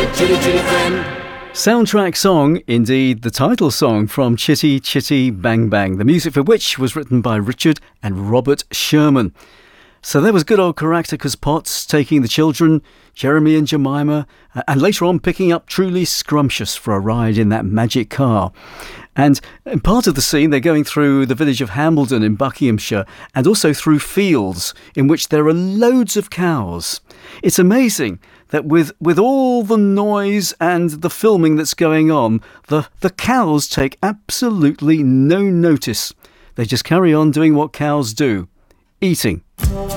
Chitty Chitty Friend. Soundtrack song, indeed the title song from Chitty Chitty Bang Bang, the music for which was written by Richard and Robert Sherman. So there was good old Caractacus Potts taking the children, Jeremy and Jemima, and later on picking up Truly Scrumptious for a ride in that magic car. And in part of the scene, they're going through the village of Hambledon in Buckinghamshire and also through fields in which there are loads of cows. It's amazing that with all the noise and the filming that's going on, the cows take absolutely no notice. They just carry on doing what cows do, eating.